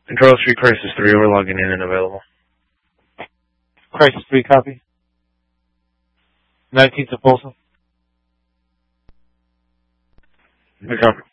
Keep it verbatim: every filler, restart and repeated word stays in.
Control Street, Crisis three, we're logging in and available. Crisis three, copy. nineteenth of Folsom. We copy.